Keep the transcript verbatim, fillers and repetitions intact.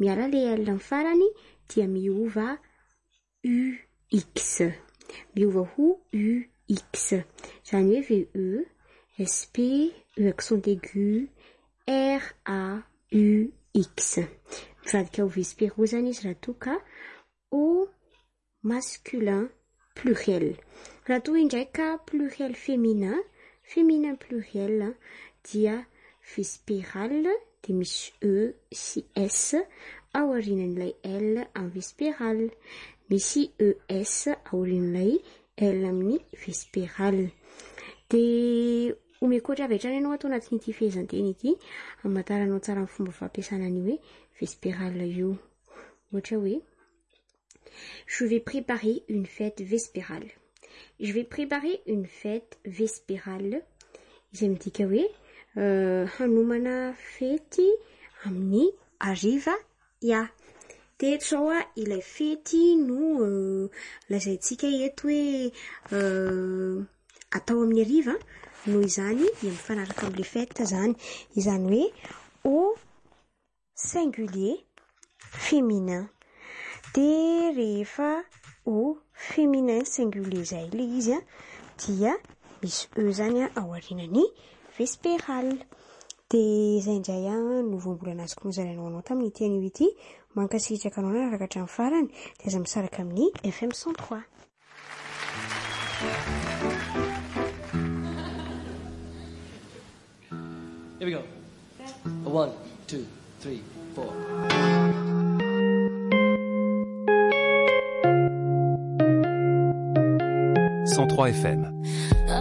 miala le L amin'ny farany dia miova U X. Miova ho U X. Zany hoe V E, S P, E accent aigu, R A U X. Mivadika ho vice-péro zany izy raha toa ka au masculin pluriel. Raha toa indraika pluriel féminin, féminin pluriel dia vice-péral de misy E sy S aorianan'ilay L amin'ny vice-péral. Misy E S aorian'ilay L amin'ny vice-péral. De omekotra avy hatrany ianao atao anatin'ity fehezanteny ity hamantaranao tsara ny fomba fampiasana ny hoe vice-péral io. Ohatra hoe je vais préparer une fête vespérale. Je vais préparer une fête vespérale. Izay midika hoe uh, hanomana fety amin'ny hariva ia. De zao a ilay fety no uh, lazaintsika eto hoe uh, atao amin'ny hariva noho izany dia mifanaraka amin'le fête zany. Izany hoe au singulier féminin. De rehefa au féminin singulier zay le izy a dia misy E zany a ao aorianany vice-péral. De zay indray a no voambolana azy konozarainao anao tamin'ny teny ity mankasitraka anao na rakatra amin'ny farany dia aza misaraka amin'ny F M cent trois. Here we go. One, two, three, four. cent trois F M.